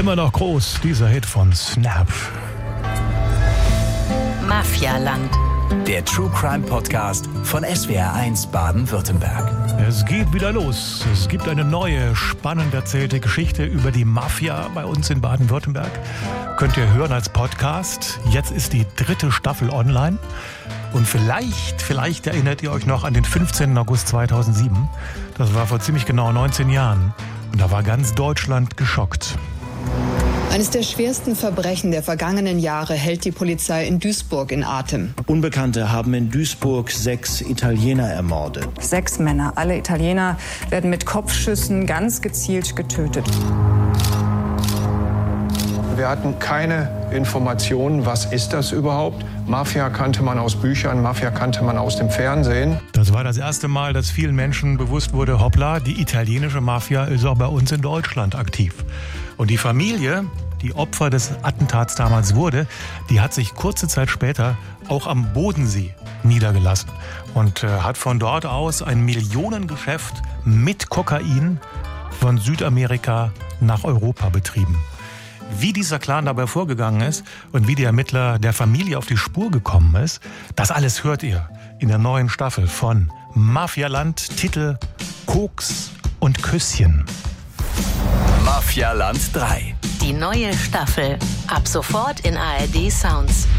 Immer noch groß, dieser Hit von Snap. Mafialand. Der True Crime Podcast von SWR1 Baden-Württemberg. Es geht wieder los. Es gibt eine neue, spannend erzählte Geschichte über die Mafia bei uns in Baden-Württemberg. Könnt ihr hören als Podcast. Jetzt ist die 3. Staffel online. Und vielleicht erinnert ihr euch noch an den 15. August 2007. Das war vor ziemlich genau 19 Jahren. Und da war ganz Deutschland geschockt. Eines der schwersten Verbrechen der vergangenen Jahre hält die Polizei in Duisburg in Atem. Unbekannte haben in Duisburg 6 Italiener ermordet. 6 Männer, alle Italiener, werden mit Kopfschüssen ganz gezielt getötet. Wir hatten keine Informationen, was ist das überhaupt? Mafia kannte man aus Büchern, Mafia kannte man aus dem Fernsehen. Das war das erste Mal, dass vielen Menschen bewusst wurde, hoppla, die italienische Mafia ist auch bei uns in Deutschland aktiv. Und die Familie, die Opfer des Attentats damals wurde, die hat sich kurze Zeit später auch am Bodensee niedergelassen und hat von dort aus ein Millionengeschäft mit Kokain von Südamerika nach Europa betrieben. Wie dieser Clan dabei vorgegangen ist und wie die Ermittler der Familie auf die Spur gekommen ist, das alles hört ihr in der neuen Staffel von Mafialand, Titel Koks und Küsschen. Mafialand 3. Die neue Staffel. Ab sofort in ARD Sounds.